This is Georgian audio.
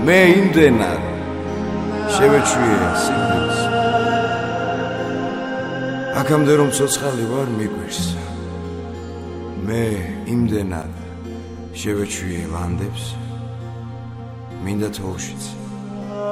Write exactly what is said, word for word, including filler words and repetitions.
მე იმდენად შევეჩვიე სიკვდილს აქამდე რომ ცოცხალი ვარ მიგვირს მე იმდენად შევეჩვიე ვანდებს მინდა თოუშიც